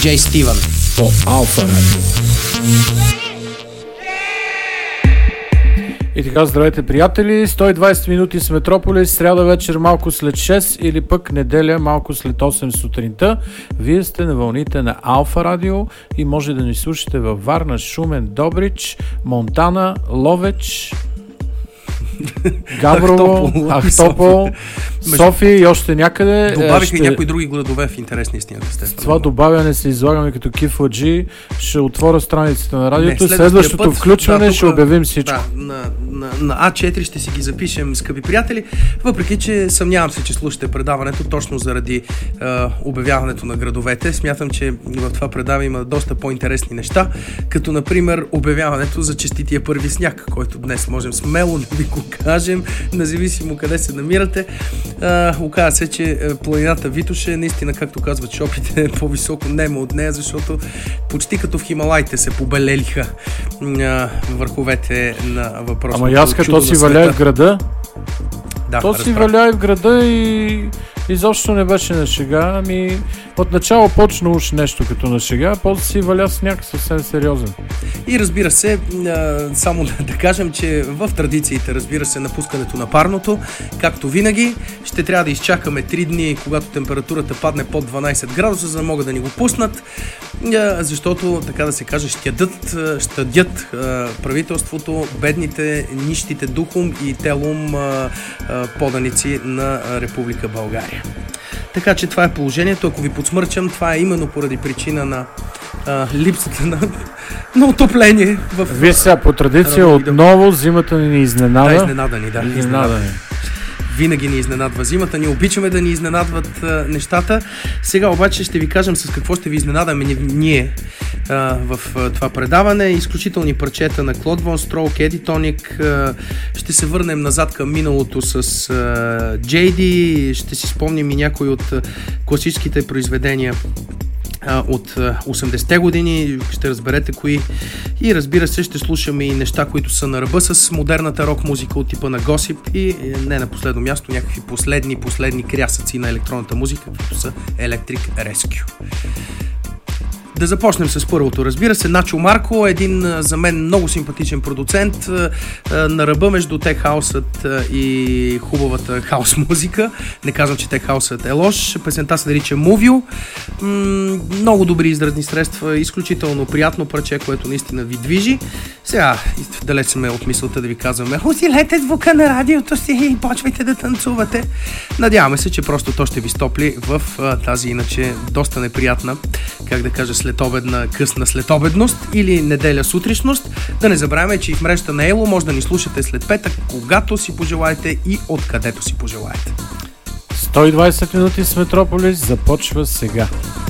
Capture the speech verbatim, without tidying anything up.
Джей Стивън по Алфа Радио. И така, здравейте, приятели! сто и двайсет минути с Метрополис, сряда вечер малко след шест или пък неделя малко след осем сутринта. Вие сте на вълните на Алфа Радио и може да ни слушате във Варна, Шумен, Добрич, Монтана, Ловеч, Габрово, Ахтопол, София и още някъде. Добавиха ще... и някои други градове в интерес на истината. С това добавяне се излагаме като кифладжи. Ще отворя страницата на радиото. Не, следващото път, включване да, тук, ще обявим всичко. Да, на, на, на А четири ще си ги запишем, скъпи приятели. Въпреки че съмнявам се, че слушате предаването точно заради е, обявяването на градовете. Смятам, че в това предаване има доста по-интересни неща, като например обявяването за честития първи сняг, който днес можем смело да ви го кажем, независимо къде се намирате. А, оказа се, че планината Витоша, наистина, както казват шопите, е по-високо нема от нея, защото почти като в Хималайте се побелелиха а, върховете на въпросното. Ама яска, то си валя в града? Да, то си валя в града и изобщо не беше на шега. Ами отначало почна уж нещо като на шега, после си валя сняг съвсем сериозен. И разбира се, само да, да кажем, че в традициите, разбира се, напускането на парното, както винаги, ще трябва да изчакаме три дни, когато температурата падне под дванайсет градуса, за да могат да ни го пуснат, защото, така да се каже, щадят, щадят правителството, бедните, нищите духом и телом поданици на Република България. Така че това е положението. Ако ви подсмърчам, това е именно поради причина на а, липсата на, на отопление. В... Вие сега по традиция отново зимата ни изненада. Да, изненада ни, да. Изненада ни. Винаги ни изненадва зимата. Ние обичаме да ни изненадват а, нещата. Сега обаче ще ви кажем с какво ще ви изненадаме ние а, в а, това предаване. Изключителни парчета на Клод Вон Строк, Еди Тоник. А, ще се върнем назад към миналото с а, Джей Ди. Ще си спомним и някои от а, класическите произведения от осемдесетте години, ще разберете кои. И разбира се, ще слушаме и неща, които са на ръба с модерната рок музика от типа на Госип и не на последно място някакви последни, последни крясъци на електронната музика, които са Electric Rescue. Да започнем с първото. Разбира се, Начо Марко, един за мен много симпатичен продуцент на ръба между тек хаусът и хубавата хаус музика. Не казвам, че тек хаусът е лош. Песента се нарича Мувио. Много добри изразни средства, изключително приятно парче, което наистина ви движи. Сега, далеч сме от мисълта да ви казваме: усилете звука на радиото си и почвайте да танцувате. Надяваме се, че просто то ще ви стопли в тази иначе доста неприятна, как да кажа, следобедна, късна следобедност или неделя сутришност. Да не забравяме, че и в мрежата на Ело може да ни слушате след петък, когато си пожелаете и откъдето си пожелаете. сто и двайсет минути с Метрополис започва сега.